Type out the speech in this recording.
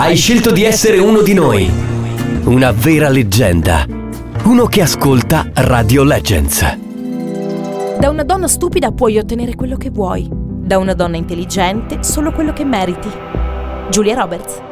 Hai scelto di essere uno di noi. Una vera leggenda. Uno che ascolta Radio Legends. Da una donna stupida puoi ottenere quello che vuoi. Da una donna intelligente solo quello che meriti. Julia Roberts.